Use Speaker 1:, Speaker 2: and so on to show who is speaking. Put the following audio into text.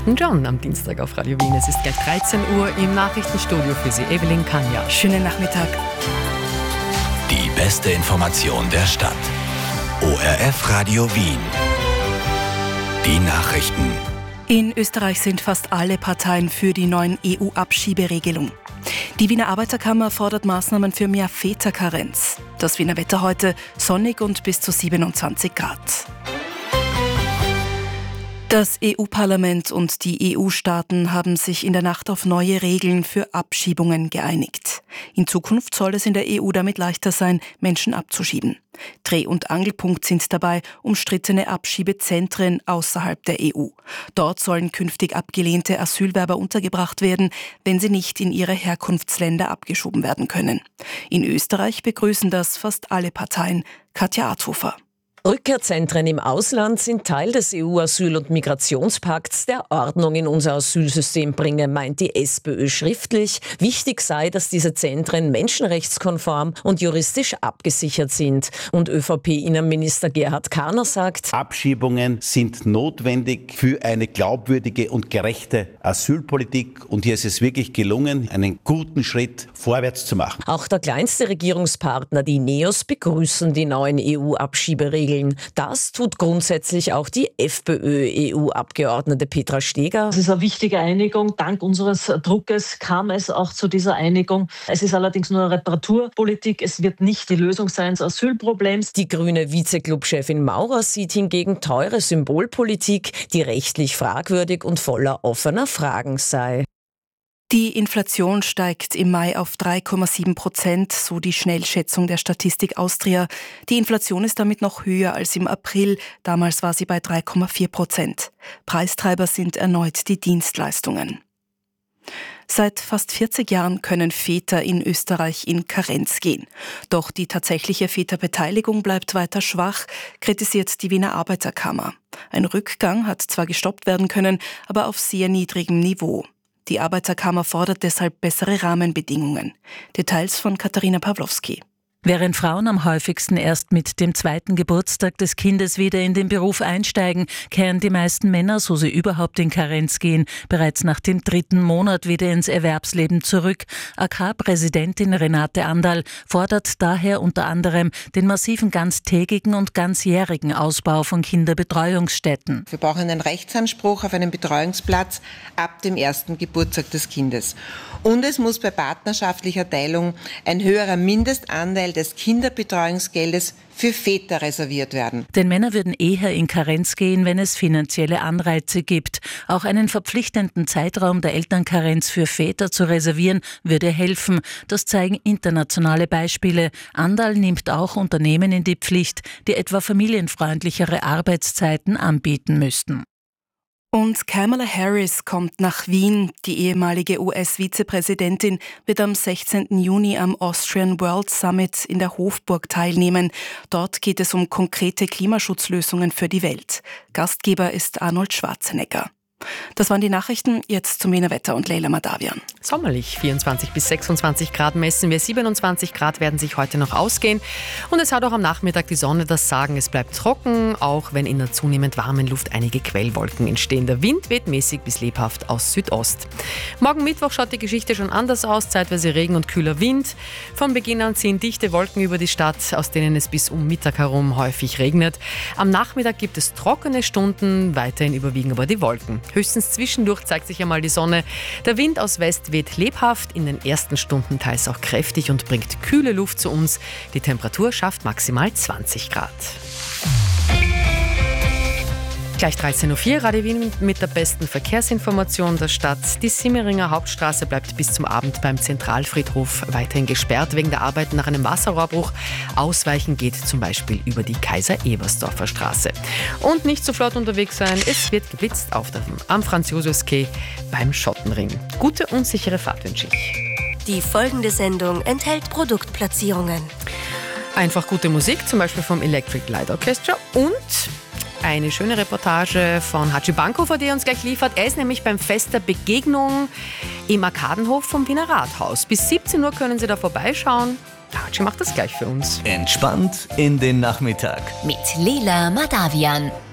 Speaker 1: Elton John am Dienstag auf Radio Wien. Es ist gleich 13 Uhr im Nachrichtenstudio für Sie, Evelyn Kanja.
Speaker 2: Schönen Nachmittag.
Speaker 3: Die beste Information der Stadt. ORF Radio Wien. Die Nachrichten.
Speaker 2: In Österreich sind fast alle Parteien für die neuen EU-Abschieberegelungen. Die Wiener Arbeiterkammer fordert Maßnahmen für mehr Väterkarenz. Das Wiener Wetter heute sonnig und bis zu 27 Grad. Das EU-Parlament und die EU-Staaten haben sich in der Nacht auf neue Regeln für Abschiebungen geeinigt. In Zukunft soll es in der EU damit leichter sein, Menschen abzuschieben. Dreh- und Angelpunkt sind dabei umstrittene Abschiebezentren außerhalb der EU. Dort sollen künftig abgelehnte Asylwerber untergebracht werden, wenn sie nicht in ihre Herkunftsländer abgeschoben werden können. In Österreich begrüßen das fast alle Parteien. Katja Arthofer.
Speaker 4: Rückkehrzentren im Ausland sind Teil des EU-Asyl- und Migrationspakts, der Ordnung in unser Asylsystem bringe, meint die SPÖ schriftlich. Wichtig sei, dass diese Zentren menschenrechtskonform und juristisch abgesichert sind. Und ÖVP-Innenminister Gerhard Karner sagt:
Speaker 5: Abschiebungen sind notwendig für eine glaubwürdige und gerechte Asylpolitik. Und hier ist es wirklich gelungen, einen guten Schritt vorwärts zu machen.
Speaker 4: Auch der kleinste Regierungspartner, die NEOS, begrüßen die neuen EU-Abschieberegeln. Das tut grundsätzlich auch die FPÖ-EU-Abgeordnete Petra Steger.
Speaker 6: Es ist eine wichtige Einigung. Dank unseres Druckes kam es auch zu dieser Einigung. Es ist allerdings nur eine Reparaturpolitik. Es wird nicht die Lösung sein des Asylproblems.
Speaker 4: Die grüne Vizeclub-Chefin Maurer sieht hingegen teure Symbolpolitik, die rechtlich fragwürdig und voller offener Fragen sei.
Speaker 2: Die Inflation steigt im Mai auf 3,7%, so die Schnellschätzung der Statistik Austria. Die Inflation ist damit noch höher als im April. Damals war sie bei 3,4%. Preistreiber sind erneut die Dienstleistungen. Seit fast 40 Jahren können Väter in Österreich in Karenz gehen. Doch die tatsächliche Väterbeteiligung bleibt weiter schwach, kritisiert die Wiener Arbeiterkammer. Ein Rückgang hat zwar gestoppt werden können, aber auf sehr niedrigem Niveau. Die Arbeiterkammer fordert deshalb bessere Rahmenbedingungen. Details von Katharina Pawlowski.
Speaker 7: Während Frauen am häufigsten erst mit dem 2. Geburtstag des Kindes wieder in den Beruf einsteigen, kehren die meisten Männer, so sie überhaupt in Karenz gehen, bereits nach dem 3. Monat wieder ins Erwerbsleben zurück. AK-Präsidentin Renate Anderl fordert daher unter anderem den massiven ganztägigen und ganzjährigen Ausbau von Kinderbetreuungsstätten.
Speaker 8: Wir brauchen einen Rechtsanspruch auf einen Betreuungsplatz ab dem 1. Geburtstag des Kindes. Und es muss bei partnerschaftlicher Teilung ein höherer Mindestanteil des Kinderbetreuungsgeldes für Väter reserviert werden.
Speaker 7: Denn Männer würden eher in Karenz gehen, wenn es finanzielle Anreize gibt. Auch einen verpflichtenden Zeitraum der Elternkarenz für Väter zu reservieren, würde helfen. Das zeigen internationale Beispiele. Anderl nimmt auch Unternehmen in die Pflicht, die etwa familienfreundlichere Arbeitszeiten anbieten müssten.
Speaker 2: Und Kamala Harris kommt nach Wien. Die ehemalige US-Vizepräsidentin wird am 16. Juni am Austrian World Summit in der Hofburg teilnehmen. Dort geht es um konkrete Klimaschutzlösungen für die Welt. Gastgeber ist Arnold Schwarzenegger. Das waren die Nachrichten, jetzt zum Wiener Wetter und Leila Madavian.
Speaker 1: Sommerlich, 24 bis 26 Grad messen wir, 27 Grad werden sich heute noch ausgehen. Und es hat auch am Nachmittag die Sonne das Sagen, es bleibt trocken, auch wenn in der zunehmend warmen Luft einige Quellwolken entstehen. Der Wind weht mäßig bis lebhaft aus Südost. Morgen Mittwoch schaut die Geschichte schon anders aus, zeitweise Regen und kühler Wind. Von Beginn an ziehen dichte Wolken über die Stadt, aus denen es bis um Mittag herum häufig regnet. Am Nachmittag gibt es trockene Stunden, weiterhin überwiegen aber die Wolken. Höchstens zwischendurch zeigt sich einmal die Sonne. Der Wind aus West weht lebhaft, in den ersten Stunden teils auch kräftig und bringt kühle Luft zu uns. Die Temperatur schafft maximal 20 Grad. Gleich 13.04 Uhr, Radio Wien mit der besten Verkehrsinformation der Stadt. Die Simmeringer Hauptstraße bleibt bis zum Abend beim Zentralfriedhof weiterhin gesperrt wegen der Arbeiten nach einem Wasserrohrbruch. Ausweichen geht zum Beispiel über die Kaiser-Ebersdorfer Straße. Und nicht so flott unterwegs sein, es wird geblitzt am Franz-Josefs-Quai beim Schottenring. Gute und sichere Fahrt wünsche ich.
Speaker 9: Die folgende Sendung enthält Produktplatzierungen.
Speaker 1: Einfach gute Musik, zum Beispiel vom Electric Light Orchestra und eine schöne Reportage von Hatschi Bankhofer, die uns gleich liefert. Er ist nämlich beim Fest der Begegnung im Arkadenhof vom Wiener Rathaus. Bis 17 Uhr können Sie da vorbeischauen. Hatschi macht das gleich für uns.
Speaker 3: Entspannt in den Nachmittag.
Speaker 9: Mit Leila Madavian.